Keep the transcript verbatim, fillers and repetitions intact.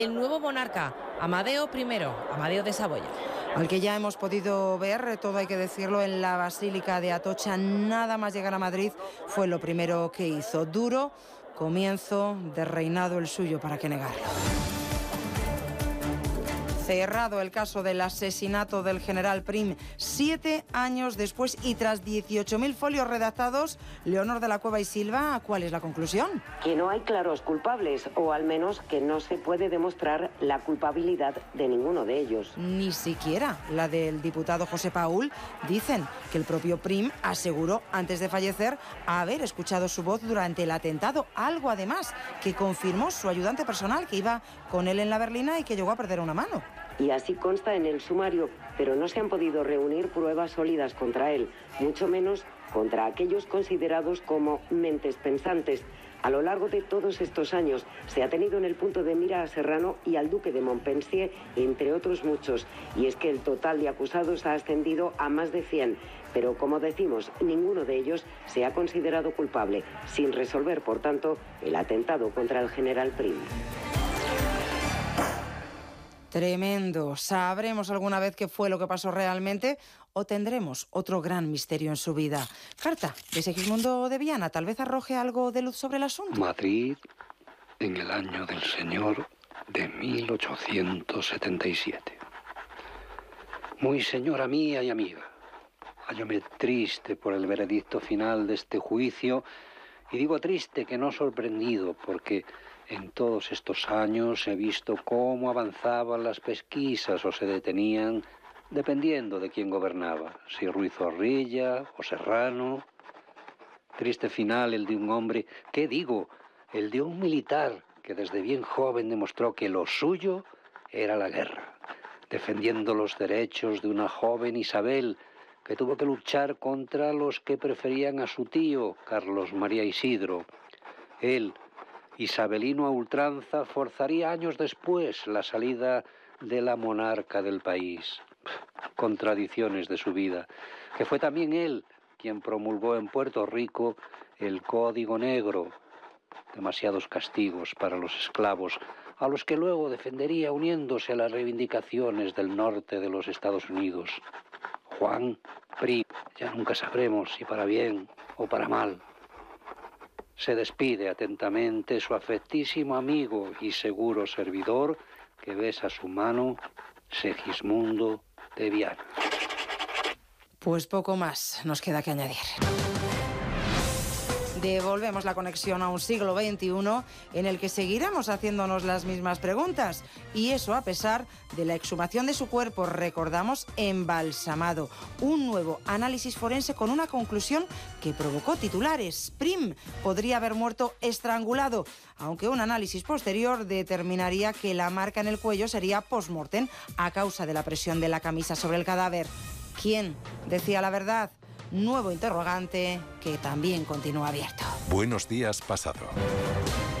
El nuevo monarca, Amadeo primero, Amadeo de Saboya. Al que ya hemos podido ver, todo hay que decirlo, en la Basílica de Atocha. Nada más llegar a Madrid fue lo primero que hizo. Duro comienzo de reinado el suyo, para qué negarlo. Cerrado el caso del asesinato del general Prim, siete años después y tras dieciocho mil folios redactados, Leonor de la Cueva y Silva, ¿cuál es la conclusión? Que no hay claros culpables, o al menos que no se puede demostrar la culpabilidad de ninguno de ellos. Ni siquiera la del diputado José Paul. Dicen que el propio Prim aseguró antes de fallecer haber escuchado su voz durante el atentado, algo además que confirmó su ayudante personal, que iba con él en la berlina y que llegó a perder una mano. Y así consta en el sumario, pero no se han podido reunir pruebas sólidas contra él, mucho menos contra aquellos considerados como mentes pensantes. A lo largo de todos estos años se ha tenido en el punto de mira a Serrano y al duque de Montpensier, entre otros muchos, y es que el total de acusados ha ascendido a más de cien, pero como decimos, ninguno de ellos se ha considerado culpable, sin resolver, por tanto, el atentado contra el general Prim. Tremendo. ¿Sabremos alguna vez qué fue lo que pasó realmente o tendremos otro gran misterio en su vida? Carta de Segismundo de Viana, tal vez arroje algo de luz sobre el asunto. Madrid, en el año del Señor de mil ochocientos setenta y siete. Muy señora mía y amiga, hállome triste por el veredicto final de este juicio, y digo triste que no sorprendido, porque en todos estos años he visto cómo avanzaban las pesquisas o se detenían, dependiendo de quién gobernaba, si Ruiz Zorrilla o Serrano. Triste final el de un hombre, ¿qué digo? El de un militar que desde bien joven demostró que lo suyo era la guerra, defendiendo los derechos de una joven Isabel que tuvo que luchar contra los que preferían a su tío, Carlos María Isidro. Él, isabelino a ultranza, forzaría años después la salida de la monarca del país. Contradicciones de su vida, que fue también él quien promulgó en Puerto Rico el Código Negro, demasiados castigos para los esclavos, a los que luego defendería uniéndose a las reivindicaciones del norte de los Estados Unidos. Juan Prim, ya nunca sabremos si para bien o para mal. Se despide atentamente su afectísimo amigo y seguro servidor, que besa su mano, Segismundo de Viana. Pues poco más nos queda que añadir. Devolvemos la conexión a un siglo veintiuno en el que seguiremos haciéndonos las mismas preguntas. Y eso a pesar de la exhumación de su cuerpo, recordamos, embalsamado. Un nuevo análisis forense con una conclusión que provocó titulares. Prim podría haber muerto estrangulado, aunque un análisis posterior determinaría que la marca en el cuello sería post-mortem a causa de la presión de la camisa sobre el cadáver. ¿Quién decía la verdad? Nuevo interrogante que también continúa abierto. Buenos días, pasado.